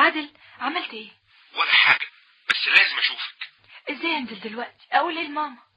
عادل، عملت ايه؟ ولا حاجة، بس لازم اشوفك. ازاي انزل دلوقتي؟ اقول ايه لماما؟